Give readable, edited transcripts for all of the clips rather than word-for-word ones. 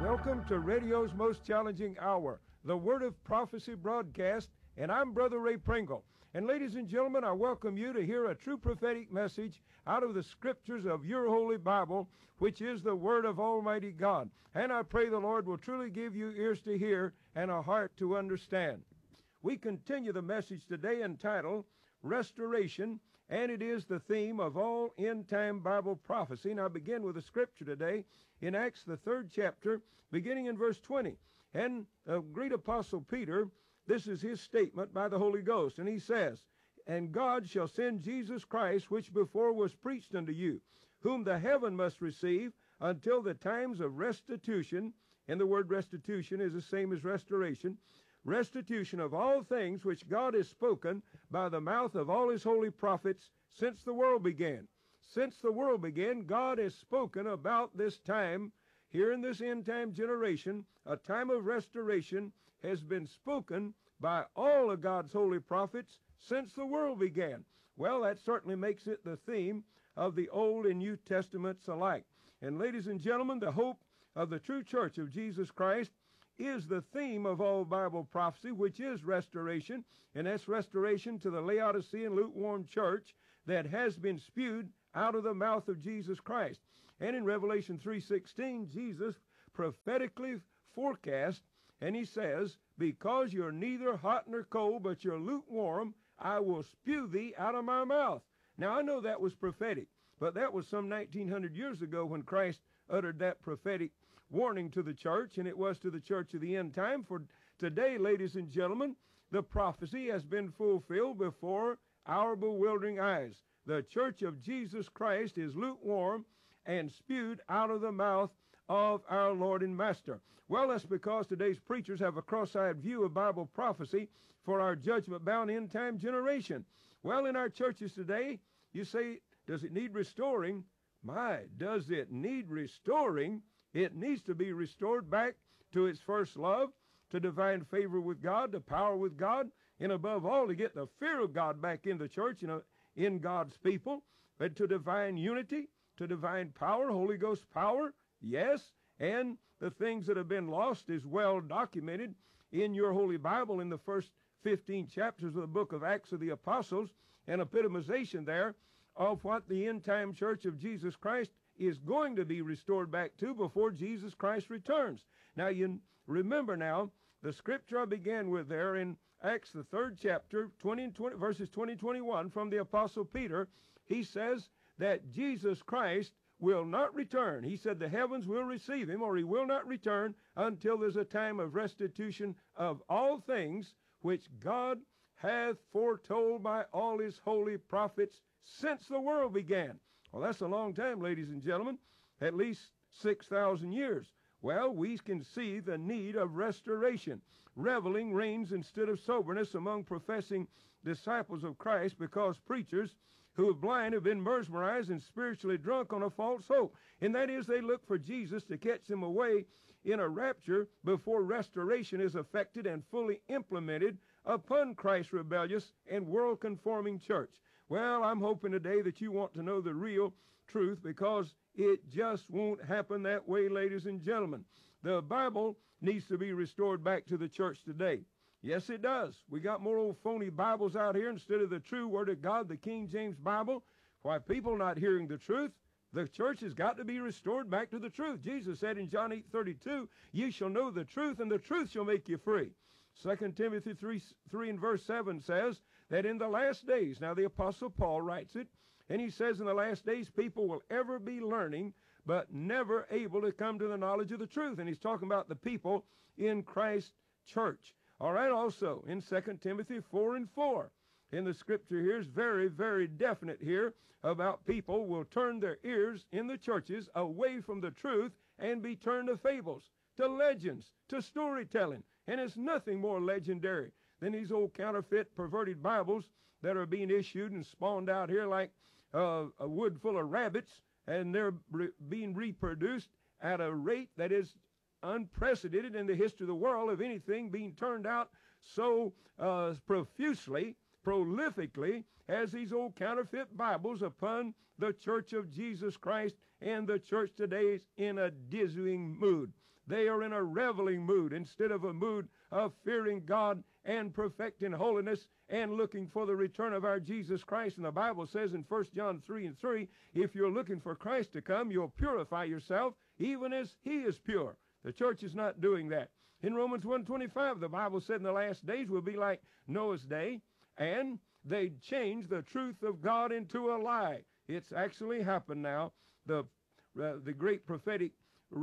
Welcome to radio's most challenging hour, the Word of Prophecy broadcast, and I'm Brother Ray Pringle. And ladies and gentlemen, I welcome you to hear a true prophetic message out of the scriptures of your Holy Bible, which is the Word of Almighty God. And I pray the Lord will truly give you ears to hear and a heart to understand. We continue the message today entitled Restoration, and it is the theme of all end-time Bible prophecy. And I begin with a scripture today in Acts, the 3rd chapter, beginning in verse 20. And the great apostle Peter, this is his statement by the Holy Ghost, and he says, "And God shall send Jesus Christ, which before was preached unto you, whom the heaven must receive until the times of restitution," and the word restitution is the same as restoration, "restitution of all things which God has spoken by the mouth of all his holy prophets since the world began." Since the world began, God has spoken about this time. Here in this end-time generation, a time of restoration has been spoken by all of God's holy prophets since the world began. Well, that certainly makes it the theme of the Old and New Testaments alike. And ladies and gentlemen, the hope of the true church of Jesus Christ is the theme of all Bible prophecy, which is restoration, and that's restoration to the Laodicean lukewarm church that has been spewed out of the mouth of Jesus Christ. And in Revelation 3:16, Jesus prophetically forecast, and he says, "Because you're neither hot nor cold, but you're lukewarm, I will spew thee out of my mouth." Now, I know that was prophetic, but that was some 1900 years ago when Christ uttered that prophetic warning to the church, and it was to the church of the end time. For today, ladies and gentlemen, the prophecy has been fulfilled before our bewildering eyes. The church of Jesus Christ is lukewarm and spewed out of the mouth of our Lord and Master. Well, that's because today's preachers have a cross-eyed view of Bible prophecy for our judgment-bound end-time generation. Well, in our churches today, you say, does it need restoring? My, does it need restoring? It needs to be restored back to its first love, to divine favor with God, to power with God, and above all, to get the fear of God back in the church, in God's people, but to divine unity, to divine power, Holy Ghost power, yes, and the things that have been lost is well documented in your Holy Bible in the first 15 chapters of the book of Acts of the Apostles, an epitomization there of what the end-time church of Jesus Christ is going to be restored back to before Jesus Christ returns. Now, you remember now, the scripture I began with there in Acts, the 3rd chapter, verses 20 and 21, from the Apostle Peter, he says that Jesus Christ will not return. He said the heavens will receive him, or he will not return until there's a time of restitution of all things which God hath foretold by all his holy prophets since the world began. Well, that's a long time, ladies and gentlemen, at least 6,000 years. Well, we can see the need of restoration. Reveling reigns instead of soberness among professing disciples of Christ because preachers who are blind have been mesmerized and spiritually drunk on a false hope. And that is, they look for Jesus to catch them away in a rapture before restoration is effected and fully implemented upon Christ's rebellious and world-conforming church. Well, I'm hoping today that you want to know the real truth, because it just won't happen that way, ladies and gentlemen. The Bible needs to be restored back to the church today. Yes, it does. We got more old phony Bibles out here instead of the true Word of God, the King James Bible. Why, people not hearing the truth. The church has got to be restored back to the truth. Jesus said in John 8:32, "Ye shall know the truth, and the truth shall make you free." 2 Timothy 3 and verse 7 says that in the last days, now the Apostle Paul writes it, and he says in the last days people will ever be learning, but never able to come to the knowledge of the truth. And he's talking about the people in Christ's church. All right, also in 2 Timothy 4 and 4. In the scripture here is very, very definite here about people will turn their ears in the churches away from the truth and be turned to fables, to legends, to storytelling. And it's nothing more legendary than these old counterfeit, perverted Bibles that are being issued and spawned out here like a wood full of rabbits, and they're being reproduced at a rate that is unprecedented in the history of the world of anything being turned out so profusely, prolifically as these old counterfeit Bibles upon the church of Jesus Christ, and the church today is in a dizzying mood. They are in a reveling mood instead of a mood of fearing God and perfecting holiness and looking for the return of our Jesus Christ. And the Bible says in 1 John 3:3, if you're looking for Christ to come, you'll purify yourself even as he is pure. The church is not doing that. In Romans 1:25, the Bible said in the last days will be like Noah's day, and they changed the truth of God into a lie. It's actually happened now. The great prophetic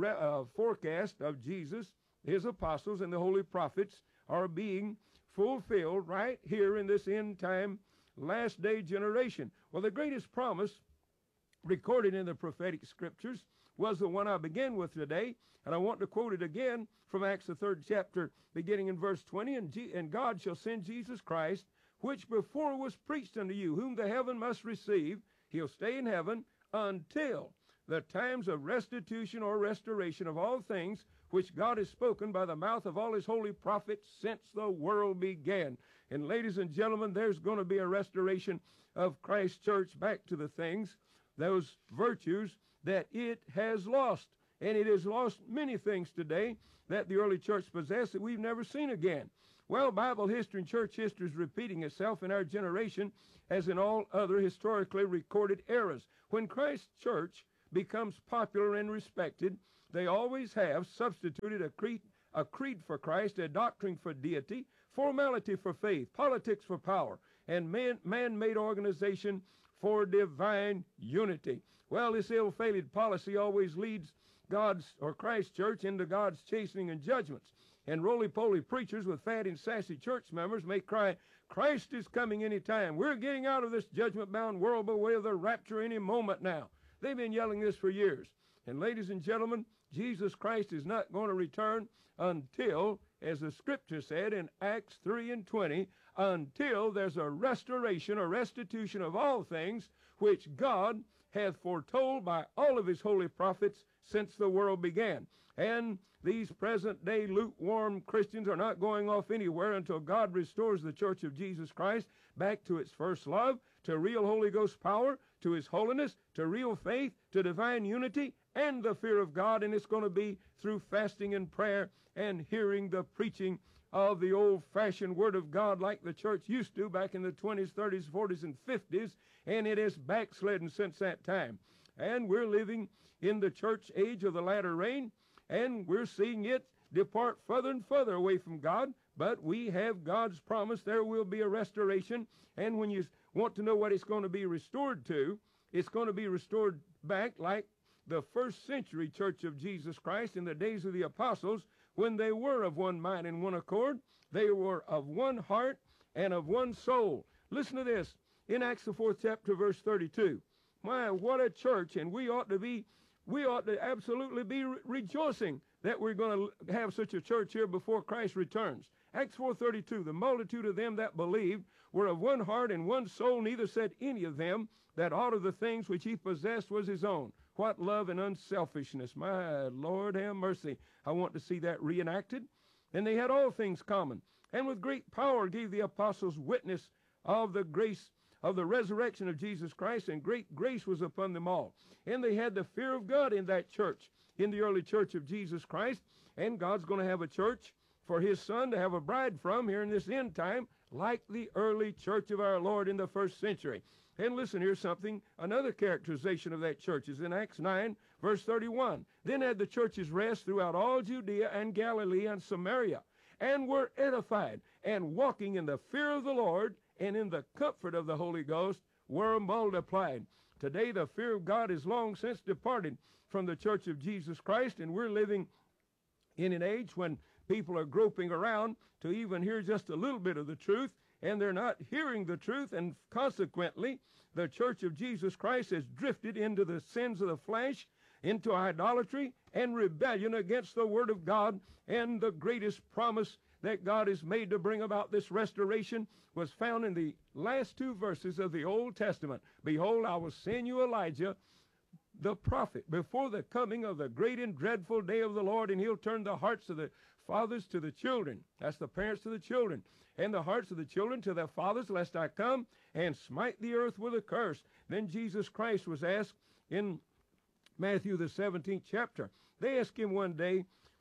forecast of Jesus, his apostles, and the holy prophets are being fulfilled right here in this end time last day generation. Well, the greatest promise recorded in the prophetic scriptures was the one I began with today, and I want to quote it again from Acts the 3rd chapter, beginning in verse 20, and God shall send Jesus Christ, which before was preached unto you, whom the heaven must receive. He'll stay in heaven until the times of restitution or restoration of all things which God has spoken by the mouth of all his holy prophets since the world began. And ladies and gentlemen, there's going to be a restoration of Christ's church back to the things, those virtues that it has lost. And it has lost many things today that the early church possessed that we've never seen again. Well, Bible history and church history is repeating itself in our generation as in all other historically recorded eras. When Christ's church becomes popular and respected, they always have substituted a creed for Christ, a doctrine for deity, formality for faith, politics for power, and man-made organization for divine unity. Well, this ill-fated policy always leads God's or Christ's church into God's chastening and judgments. And roly-poly preachers with fat and sassy church members may cry, Christ is coming any time. We're getting out of this judgment-bound world by way of the rapture any moment now. They've been yelling this for years. And ladies and gentlemen, Jesus Christ is not going to return until, as the scripture said in Acts 3:20, until there's a restoration or restitution of all things which God hath foretold by all of his holy prophets since the world began. And these present-day lukewarm Christians are not going off anywhere until God restores the church of Jesus Christ back to its first love, to real Holy Ghost power, to his holiness, to real faith, to divine unity, and the fear of God. And it's going to be through fasting and prayer and hearing the preaching of the old-fashioned Word of God like the church used to back in the 20s, 30s, 40s, and 50s, and it has backslidden since that time. And we're living in the church age of the latter rain, and we're seeing it depart further and further away from God, but we have God's promise there will be a restoration. And when you want to know what it's going to be restored to, it's going to be restored back like the first century church of Jesus Christ in the days of the apostles, when they were of one mind and one accord. They were of one heart and of one soul. Listen to this in Acts the 4th chapter, verse 32. My, what a church, and we ought to absolutely be rejoicing that we're going to have such a church here before Christ returns. Acts 4:32, the multitude of them that believed were of one heart and one soul, neither said any of them that aught of the things which he possessed was his own. What love and unselfishness. My Lord have mercy. I want to see that reenacted. And they had all things common, and with great power gave the apostles witness of the grace of the resurrection of Jesus Christ, and great grace was upon them all. And they had the fear of God in that church, in the early church of Jesus Christ. And God's going to have a church for his son to have a bride from here in this end time, like the early church of our Lord in the first century. And listen, here's something, another characterization of that church is in Acts 9, verse 31. Then had the churches rest throughout all Judea and Galilee and Samaria, and were edified, and walking in the fear of the Lord and in the comfort of the Holy Ghost were multiplied. Today, the fear of God is long since departed from the church of Jesus Christ, and we're living in an age when people are groping around to even hear just a little bit of the truth, and they're not hearing the truth, and consequently, the church of Jesus Christ has drifted into the sins of the flesh, into idolatry and rebellion against the Word of God. And the greatest promise that God has made to bring about this restoration was found in the last two verses of the Old Testament. Behold, I will send you Elijah, the prophet, before the coming of the great and dreadful day of the Lord, and he'll turn the hearts of the fathers to the children. That's the parents to the children. And the hearts of the children to their fathers, lest I come and smite the earth with a curse. Then Jesus Christ was asked in Matthew the 17th chapter. They asked him one day,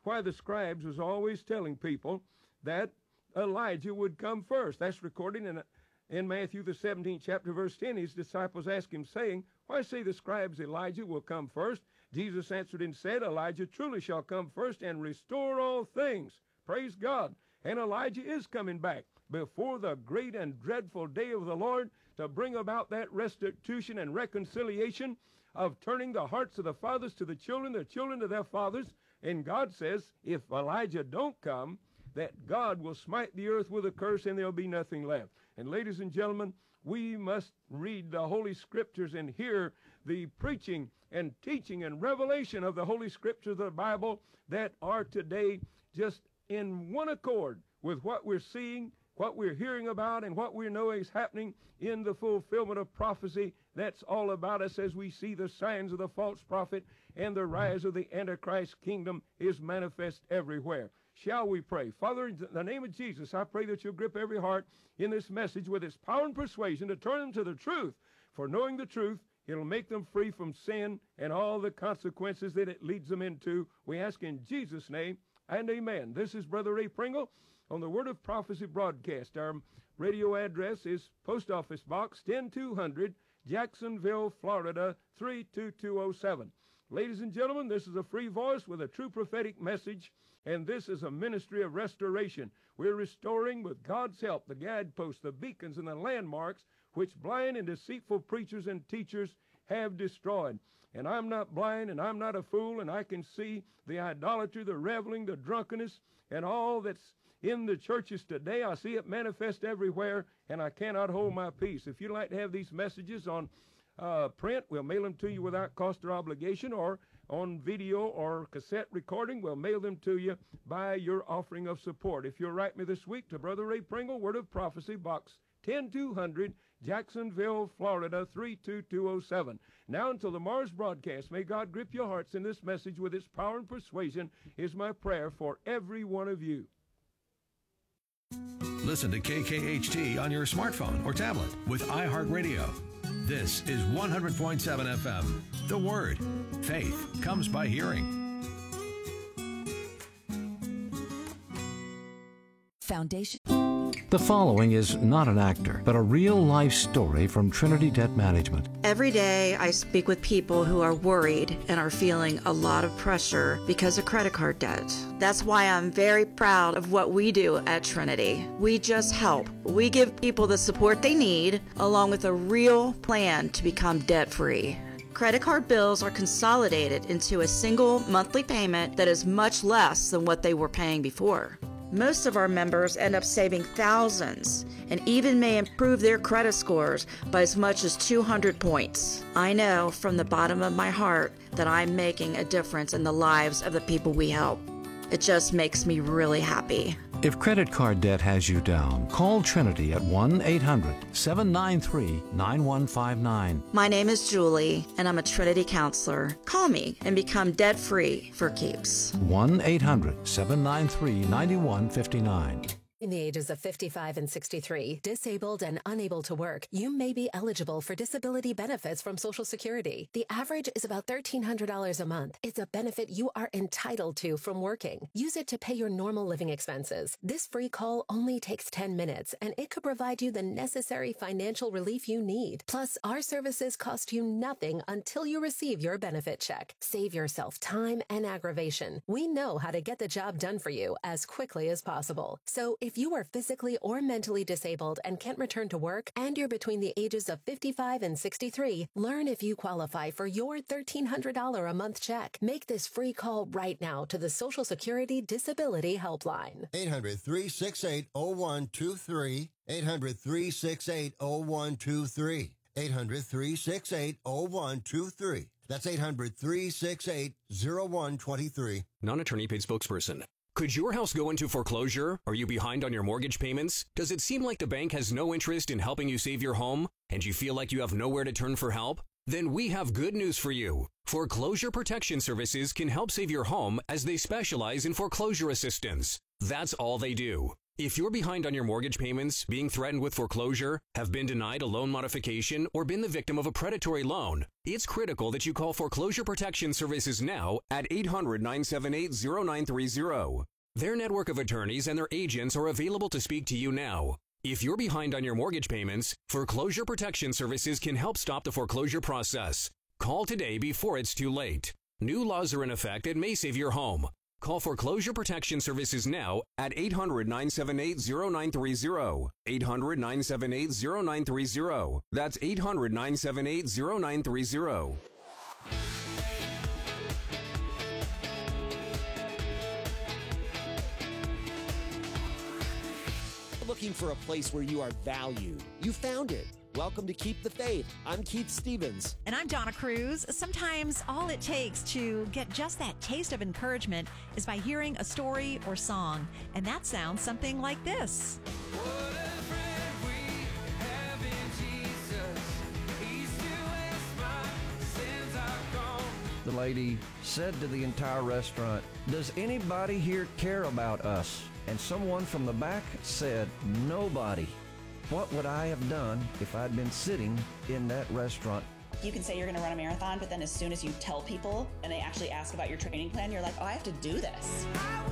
why the scribes was always telling people that Elijah would come first. That's recorded in Matthew the 17th chapter, verse 10. His disciples asked him, saying, why say the scribes Elijah will come first? Jesus answered and said, Elijah truly shall come first and restore all things. Praise God. And Elijah is coming back before the great and dreadful day of the Lord to bring about that restitution and reconciliation of turning the hearts of the fathers to the children to their fathers. And God says, if Elijah don't come, that God will smite the earth with a curse and there'll be nothing left. And ladies and gentlemen, we must read the Holy Scriptures and hear the preaching and teaching and revelation of the Holy Scriptures of the Bible that are today just in one accord with what we're seeing, what we're hearing about, and what we know is happening in the fulfillment of prophecy. That's all about us as we see the signs of the false prophet and the rise of the Antichrist kingdom is manifest everywhere. Shall we pray? Father, in the name of Jesus, I pray that you'll grip every heart in this message with its power and persuasion to turn them to the truth. For knowing the truth, it'll make them free from sin and all the consequences that it leads them into. We ask in Jesus' name and amen. This is Brother Ray Pringle on the Word of Prophecy broadcast. Our radio address is Post Office Box 10200, Jacksonville, Florida 32207. Ladies and gentlemen, this is a free voice with a true prophetic message, and this is a ministry of restoration. We're restoring, with God's help, the guideposts, the beacons, and the landmarks which blind and deceitful preachers and teachers have destroyed. And I'm not blind, and I'm not a fool, and I can see the idolatry, the reveling, the drunkenness, and all that's in the churches today. I see it manifest everywhere, and I cannot hold my peace. If you'd like to have these messages on print, we'll mail them to you without cost or obligation, or on video or cassette recording, we'll mail them to you by your offering of support. If you'll write me this week to Brother Ray Pringle, Word of Prophecy, Box 10200, Jacksonville, Florida 32207. Now until tomorrow's broadcast, may God grip your hearts in this message with its power and persuasion is my prayer for every one of you. Listen to KKHT on your smartphone or tablet with iHeartRadio. This is 100.7 FM. The Word. Faith comes by hearing. Foundation. The following is not an actor, but a real-life story from Trinity Debt Management. Every day I speak with people who are worried and are feeling a lot of pressure because of credit card debt. That's why I'm very proud of what we do at Trinity. We just help. We give people the support they need, along with a real plan to become debt-free. Credit card bills are consolidated into a single monthly payment that is much less than what they were paying before. Most of our members end up saving thousands and even may improve their credit scores by as much as 200 points. I know from the bottom of my heart that I'm making a difference in the lives of the people we help. It just makes me really happy. If credit card debt has you down, call Trinity at 1-800-793-9159. My name is Julie, and I'm a Trinity counselor. Call me and become debt-free for keeps. 1-800-793-9159. In the ages of 55 and 63, disabled and unable to work, you may be eligible for disability benefits from Social Security. The average is about $1,300 a month. It's a benefit you are entitled to from working. Use it to pay your normal living expenses. This free call only takes 10 minutes, and it could provide you the necessary financial relief you need. Plus, our services cost you nothing until you receive your benefit check. Save yourself time and aggravation. We know how to get the job done for you as quickly as possible. So if you are physically or mentally disabled and can't return to work, and you're between the ages of 55 and 63, learn if you qualify for your $1,300 a month check. Make this free call right now to the Social Security Disability Helpline. 800-368-0123. 800-368-0123. 800-368-0123. That's 800-368-0123. Non-attorney paid spokesperson. Could your house go into foreclosure? Are you behind on your mortgage payments? Does it seem like the bank has no interest in helping you save your home? And you feel like you have nowhere to turn for help? Then we have good news for you. Foreclosure Protection Services can help save your home as they specialize in foreclosure assistance. That's all they do. If you're behind on your mortgage payments, being threatened with foreclosure, have been denied a loan modification, or been the victim of a predatory loan, it's critical that you call Foreclosure Protection Services now at 800-978-0930. Their network of attorneys and their agents are available to speak to you now. If you're behind on your mortgage payments, Foreclosure Protection Services can help stop the foreclosure process. Call today before it's too late. New laws are in effect that may save your home. Call Foreclosure Protection Services now at 800-978-0930. 800-978-0930. That's 800-978-0930. Looking for a place where you are valued. You found it. Welcome to Keep the Faith. I'm Keith Stevens. And I'm Donna Cruz. Sometimes all it takes to get just that taste of encouragement is by hearing a story or song. And that sounds something like this. What a friend we have in Jesus. He still has my sins are gone. The lady said to the entire restaurant, "Does anybody here care about us?" And someone from the back said, "Nobody." What would I have done if I'd been sitting in that restaurant? You can say you're going to run a marathon, but then as soon as you tell people and they actually ask about your training plan, you're like, oh, I have to do this.